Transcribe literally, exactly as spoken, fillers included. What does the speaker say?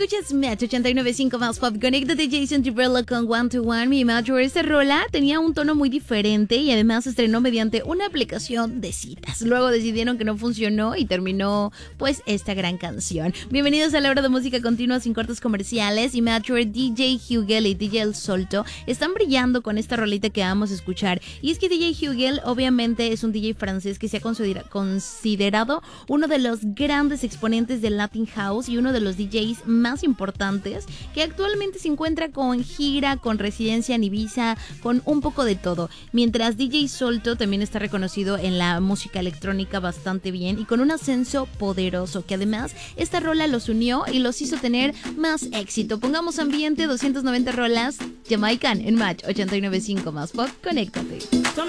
Escuchas Match ochenta y nueve punto cinco más Pop. Conéctate, Jason Derulo con One to One. Mi Major, esta rola tenía un tono muy diferente y además se estrenó mediante una aplicación de citas. Luego decidieron que no funcionó y terminó pues esta gran canción. Bienvenidos a la hora de música continua sin cortes comerciales. Y Major, D J Hugel y D J El Solto están brillando con esta rolita que vamos a escuchar. Y es que D J Hugel obviamente es un D J francés que se ha considera- considerado uno de los grandes exponentes del Latin House y uno de los D Js más importantes, que actualmente se encuentra con gira, con residencia en Ibiza, con un poco de todo. Mientras D J Solto también está reconocido en la música electrónica bastante bien y con un ascenso poderoso, que además esta rola los unió y los hizo tener más éxito. Pongamos ambiente, doscientas noventa rolas, Jamaican en Match ochenta y nueve punto cinco más Pop. Conéctate.